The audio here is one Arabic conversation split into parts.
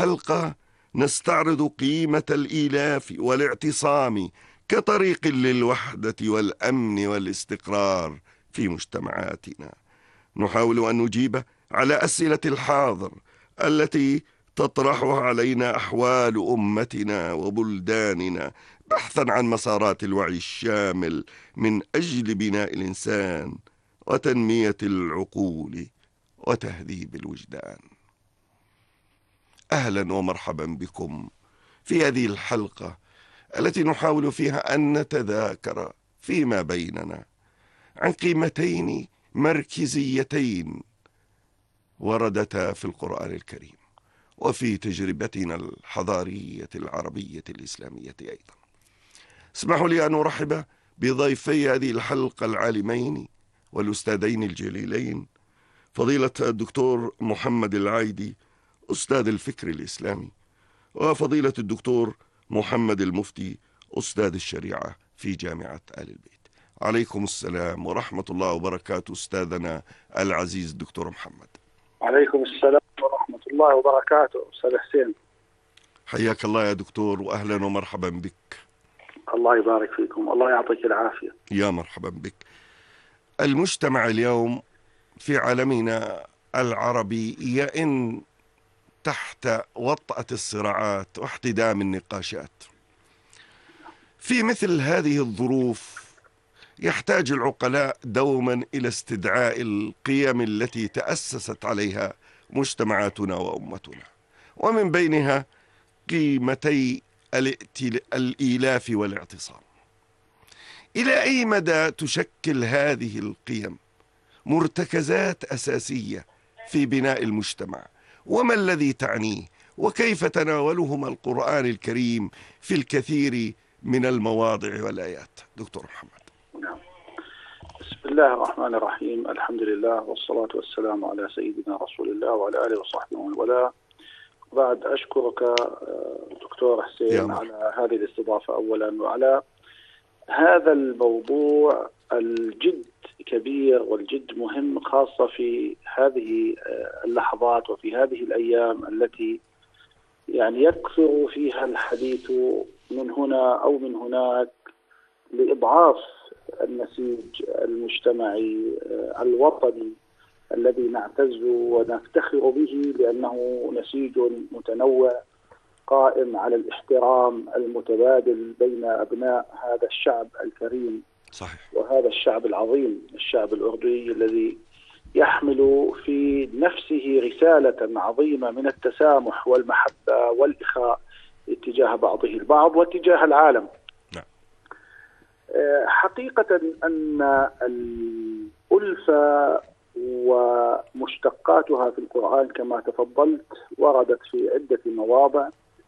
الحلقة نستعرض قيمة الإيلاف والاعتصام كطريق للوحدة والأمن والاستقرار في مجتمعاتنا. نحاول أن نجيب على أسئلة الحاضر التي تطرحها علينا أحوال أمتنا وبلداننا، بحثا عن مسارات الوعي الشامل من أجل بناء الإنسان وتنمية العقول وتهذيب الوجدان. أهلا ومرحبا بكم في هذه الحلقة التي نحاول فيها أن نتذاكر فيما بيننا عن قيمتين مركزيتين وردتا في القرآن الكريم وفي تجربتنا الحضارية العربية الإسلامية أيضا. اسمحوا لي أن أرحب بضيفي هذه الحلقة العالمين والأستاذين الجليلين، فضيلة الدكتور محمد العايدي أستاذ الفكر الإسلامي، وفضيلة الدكتور محمد المفتي أستاذ الشريعة في جامعة آل البيت. عليكم السلام ورحمة الله وبركاته أستاذنا العزيز الدكتور محمد. عليكم السلام ورحمة الله وبركاته أستاذ حسين. حياك الله يا دكتور وأهلا ومرحبا بك. الله يبارك فيكم، الله يعطيك العافية. يا مرحبا بك. المجتمع اليوم في عالمنا العربي يئن تحت وطأة الصراعات واحتدام النقاشات. في مثل هذه الظروف يحتاج العقلاء دوما إلى استدعاء القيم التي تأسست عليها مجتمعاتنا وأمتنا، ومن بينها قيمتي الإيلاف والاعتصام. إلى أي مدى تشكل هذه القيم مرتكزات أساسية في بناء المجتمع، وما الذي تعنيه، وكيف تناولهما القرآن الكريم في الكثير من المواضع والآيات؟ دكتور محمد. نعم. بسم الله الرحمن الرحيم، الحمد لله والصلاة والسلام على سيدنا رسول الله وعلى آله وصحبه ومن والاه. بعد أشكرك دكتور حسين على هذه الاستضافة أولا، وعلى هذا الموضوع الجد كبير والجد مهم، خاصة في هذه اللحظات وفي هذه الأيام التي يعني يكثر فيها الحديث من هنا أو من هناك لإضعاف النسيج المجتمعي الوطني الذي نعتز ونفتخر به، لأنه نسيج متنوع قائم على الاحترام المتبادل بين أبناء هذا الشعب الكريم. صحيح. وهذا الشعب العظيم، الشعب الأردني الذي يحمل في نفسه رسالة عظيمة من التسامح والمحبة والإخاء اتجاه بعضه البعض واتجاه العالم. نعم. حقيقة أن الألفة ومشتقاتها في القرآن كما تفضلت وردت في عدة مواضع،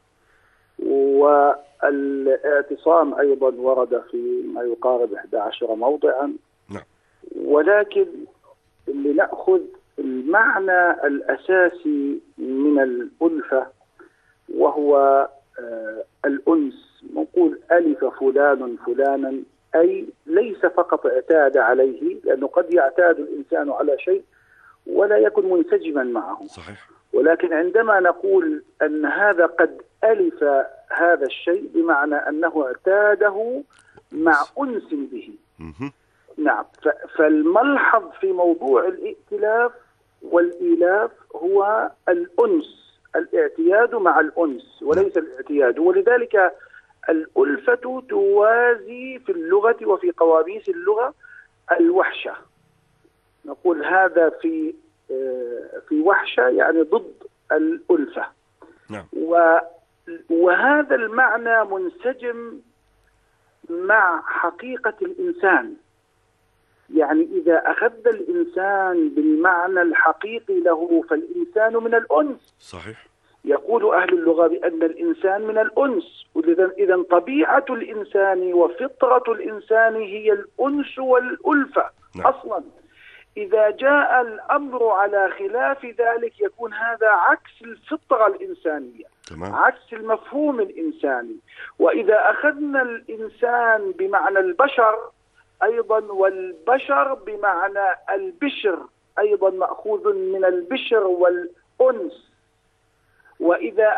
والاعتصام أيضا ورد في ما يقارب 11 موضعا. نعم. ولكن لنأخذ المعنى الأساسي من الألفة وهو الأنس. نقول ألف فلان فلانا، أي ليس فقط اعتاد عليه، لأنه قد يعتاد الإنسان على شيء ولا يكون منسجما معه. صحيح. ولكن عندما نقول أن هذا قد ألف هذا الشيء، بمعنى أنه اعتاده مع أنس به. نعم. فالملحظ في موضوع الائتلاف والإيلاف هو الأنس، الاعتياد مع الأنس وليس الاعتياد. ولذلك الألفة توازي في اللغة وفي قواميس اللغة الوحشة. نقول هذا في وحشة يعني ضد الألفة. نعم. وهذا المعنى منسجم مع حقيقة الإنسان. يعني إذا أخذ الإنسان بالمعنى الحقيقي له فالإنسان من الأنس. صحيح. يقول أهل اللغة بأن الإنسان من الأنس، إذن طبيعة الإنسان وفطرة الإنسان هي الأنس والألفة. نعم. أصلا إذا جاء الأمر على خلاف ذلك يكون هذا عكس الفطرة الإنسانية. تمام. عكس المفهوم الإنساني. وإذا أخذنا الإنسان بمعنى البشر أيضا، والبشر بمعنى البشر أيضا مأخوذ من البشر والأنس. وإذا